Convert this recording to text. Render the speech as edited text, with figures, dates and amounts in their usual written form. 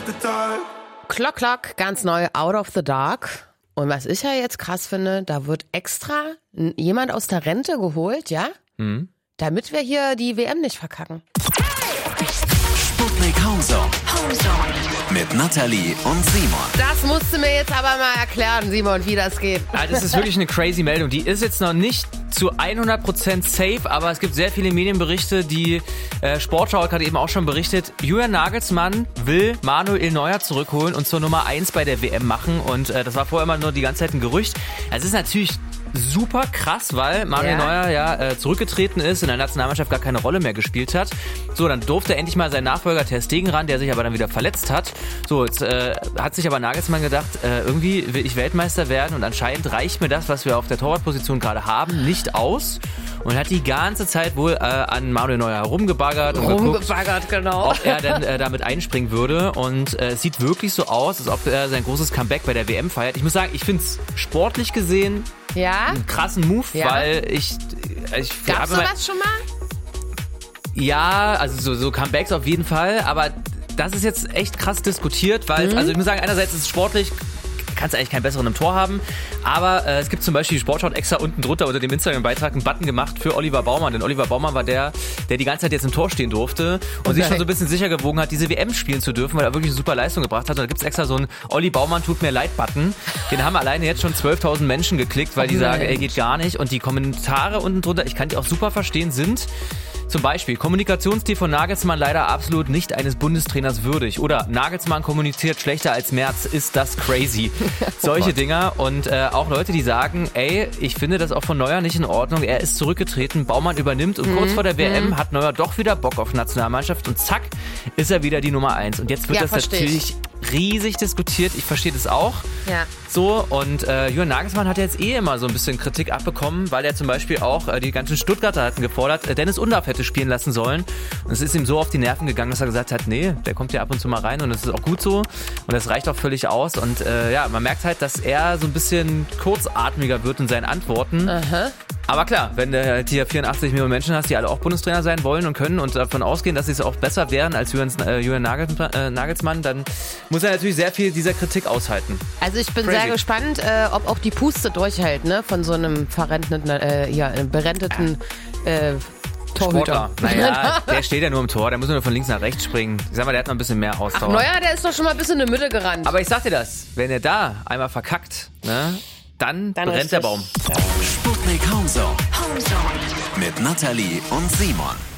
the dark. Clock, Clock, ganz neu, Out of the Dark. Und was ich ja jetzt krass finde, da wird extra jemand aus der Rente geholt, ja? Damit wir hier die WM nicht verkacken. Sputnik Homezone. Mit Nathalie und Simon. Das musst du mir jetzt aber mal erklären, Simon, wie das geht. Also das ist wirklich eine crazy Meldung. Die ist jetzt noch nicht zu 100% safe, aber es gibt sehr viele Medienberichte, die Sportschau hat gerade eben auch schon berichtet. Julian Nagelsmann will Manuel Neuer zurückholen und zur Nummer 1 bei der WM machen. Und das war vorher immer nur die ganze Zeit ein Gerücht. Es ist natürlich super krass, weil Manuel Neuer zurückgetreten ist, in der Nationalmannschaft gar keine Rolle mehr gespielt hat. So, dann durfte endlich mal sein Nachfolger Ter Stegen ran, der sich aber dann wieder verletzt hat. So, jetzt hat sich aber Nagelsmann gedacht, irgendwie will ich Weltmeister werden und anscheinend reicht mir das, was wir auf der Torwartposition gerade haben, nicht aus. Und hat die ganze Zeit wohl an Manuel Neuer herumgebaggert und geguckt, Genau. ob er denn damit einspringen würde. Und es sieht wirklich so aus, als ob er sein großes Comeback bei der WM feiert. Ich muss sagen, ich finde es sportlich gesehen einen krassen Move, weil ich Gab's sowas schon mal? Ja, also so Comebacks auf jeden Fall, aber das ist jetzt echt krass diskutiert, weil, also ich muss sagen, einerseits ist es sportlich, kannst du eigentlich keinen besseren im Tor haben, aber es gibt zum Beispiel, die Sportschau hat extra unten drunter unter dem Instagram-Beitrag einen Button gemacht für Oliver Baumann, denn Oliver Baumann war der die ganze Zeit jetzt im Tor stehen durfte und sich schon so ein bisschen sicher gewogen hat, diese WM spielen zu dürfen, weil er wirklich eine super Leistung gebracht hat. Und da gibt's extra so einen Olli Baumann tut mir leid Button, den haben alleine jetzt schon 12.000 Menschen geklickt, weil die sagen, ey, geht gar nicht. Und die Kommentare unten drunter, ich kann die auch super verstehen, sind zum Beispiel Kommunikationsstil von Nagelsmann leider absolut nicht eines Bundestrainers würdig. Oder Nagelsmann kommuniziert schlechter als Merz. Ist das crazy? Solche Dinger. Und auch Leute, die sagen, ey, ich finde das auch von Neuer nicht in Ordnung. Er ist zurückgetreten, Baumann übernimmt und kurz vor der WM hat Neuer doch wieder Bock auf Nationalmannschaft und zack, ist er wieder die Nummer 1. Und jetzt wird das natürlich riesig diskutiert. Ich verstehe das auch. Ja. So, und Julian Nagelsmann hat jetzt immer so ein bisschen Kritik abbekommen, weil er zum Beispiel auch, die ganzen Stuttgarter hatten gefordert, Dennis Undaff hätte spielen lassen sollen. Und es ist ihm so auf die Nerven gegangen, dass er gesagt hat, nee, der kommt ja ab und zu mal rein und das ist auch gut so. Und das reicht auch völlig aus. Und man merkt halt, dass er so ein bisschen kurzatmiger wird in seinen Antworten. Aber klar, wenn du halt hier 84 Millionen Menschen hast, die alle auch Bundestrainer sein wollen und können und davon ausgehen, dass sie es auch besser wären als Julian Nagelsmann, dann muss er natürlich sehr viel dieser Kritik aushalten. Also ich bin sehr gespannt, ob auch die Puste durchhält, ne, von so einem berenteten Torhüter. Naja, der steht ja nur im Tor, der muss nur von links nach rechts springen. Ich sag mal, der hat noch ein bisschen mehr Ausdauer. Ach, Neuer, der ist doch schon mal ein bisschen in die Mitte gerannt. Aber ich sag dir das, wenn er da einmal verkackt, ne, dann brennt richtig. der Baum. Sputnik Homezone. Mit Nathalie und Simon.